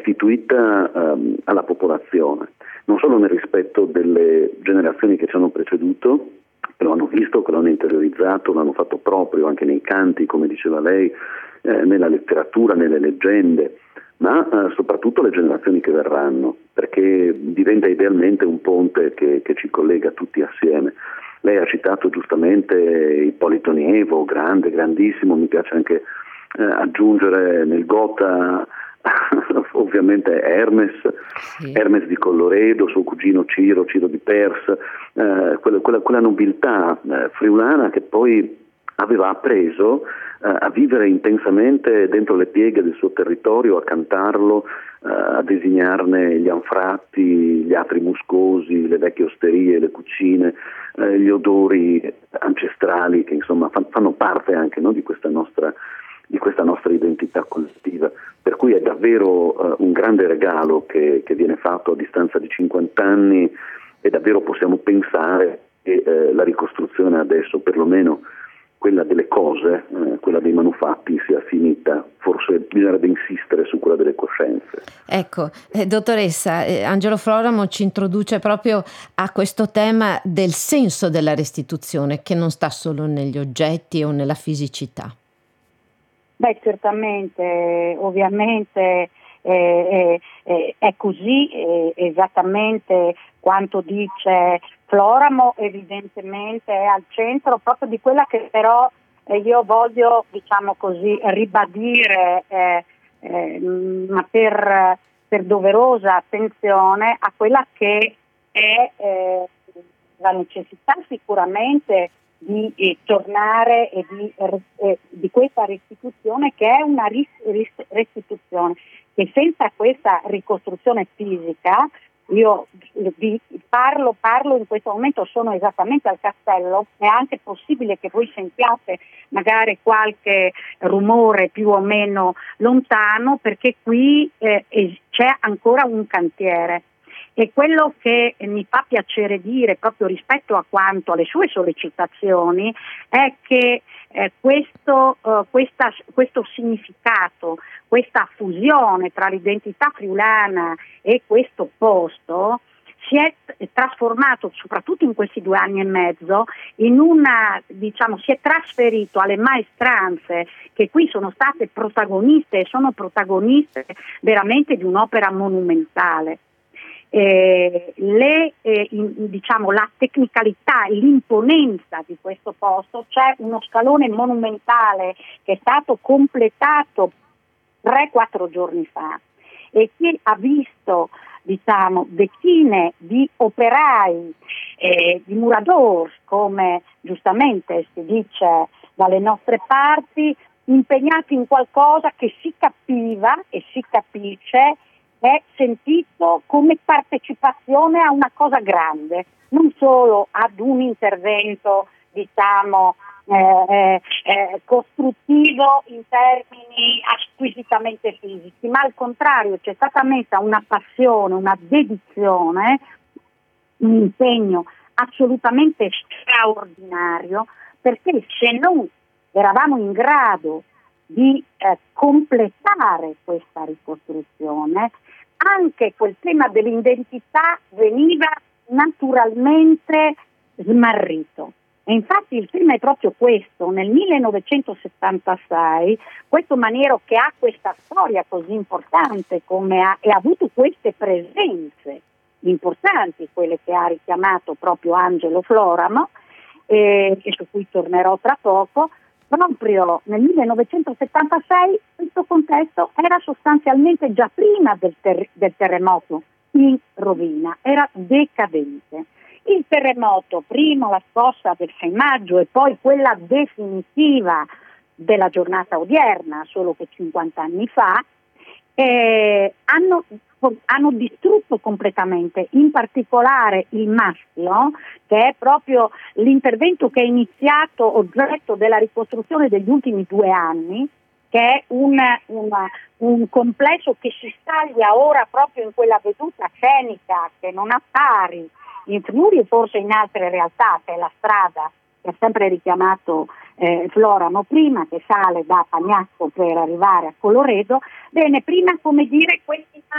restituita alla popolazione, non solo nel rispetto delle generazioni che ci hanno preceduto, che lo hanno visto, che lo hanno interiorizzato, l'hanno fatto proprio anche nei canti, come diceva lei, nella letteratura, nelle leggende, ma soprattutto le generazioni che verranno, perché diventa idealmente un ponte che ci collega tutti assieme. Lei ha citato giustamente Ippolito Nievo, grande, grandissimo, mi piace anche aggiungere nel Gotha ovviamente Hermes, Sì. Hermes di Colloredo, suo cugino Ciro di Pers, quella nobiltà friulana che poi aveva appreso a vivere intensamente dentro le pieghe del suo territorio, a cantarlo, a designarne gli anfratti, gli atri muscosi, le vecchie osterie, le cucine, gli odori ancestrali che insomma fanno parte anche, no, di questa nostra identità collettiva, per cui è davvero un grande regalo che viene fatto a distanza di 50 anni, e davvero possiamo pensare che la ricostruzione adesso, perlomeno quella delle cose, quella dei manufatti, sia finita. Forse bisognerebbe insistere su quella delle coscienze. Ecco, dottoressa, Angelo Floramo ci introduce proprio a questo tema del senso della restituzione, che non sta solo negli oggetti o nella fisicità. Beh, certamente, ovviamente è così, esattamente quanto dice Floramo, evidentemente è al centro proprio di quella che però io voglio, diciamo così, ribadire, ma per doverosa attenzione a quella che è la necessità sicuramente di tornare e di questa restituzione, che è una restituzione che senza questa ricostruzione fisica, io parlo in questo momento, sono esattamente al castello, è anche possibile che voi sentiate magari qualche rumore più o meno lontano, perché qui c'è ancora un cantiere. E quello che mi fa piacere dire proprio rispetto a quanto alle sue sollecitazioni è che questo significato, questa fusione tra l'identità friulana e questo posto si è trasformato, soprattutto in questi 2 anni e mezzo, si è trasferito alle maestranze che qui sono state protagoniste e sono protagoniste veramente di un'opera monumentale. La tecnicalità e l'imponenza di questo posto, c'è uno scalone monumentale che è stato completato 3-4 giorni fa e che ha visto decine di operai, di muradors, come giustamente si dice dalle nostre parti, impegnati in qualcosa che si capiva e si capisce è sentito come partecipazione a una cosa grande, non solo ad un intervento costruttivo in termini squisitamente fisici, ma al contrario c'è stata messa una passione, una dedizione, un impegno assolutamente straordinario, perché se non eravamo in grado di completare questa ricostruzione, anche quel tema dell'identità veniva naturalmente smarrito. E infatti il film è proprio questo: nel 1976 questo maniero, che ha questa storia così importante e ha avuto queste presenze importanti, quelle che ha richiamato proprio Angelo Floramo, e su cui tornerò tra poco. Proprio nel 1976 questo contesto era sostanzialmente già prima del terremoto in rovina, era decadente. Il terremoto, prima la scossa del 6 maggio e poi quella definitiva della giornata odierna, solo che 50 anni fa, hanno distrutto completamente, in particolare il mastio, che è proprio l'intervento che è iniziato oggetto della ricostruzione degli ultimi 2 anni, che è un complesso che si staglia ora proprio in quella veduta scenica che non ha pari in Friuli e forse in altre realtà, che è la strada che ha sempre richiamato Floramo prima, che sale da Pagnacco per arrivare a Colloredo. Bene, prima, come dire, questi